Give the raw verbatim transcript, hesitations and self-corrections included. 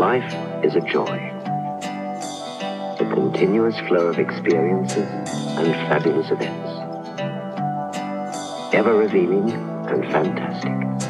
life is a joy, a continuous flow of experiences and fabulous events, ever revealing and fantastic.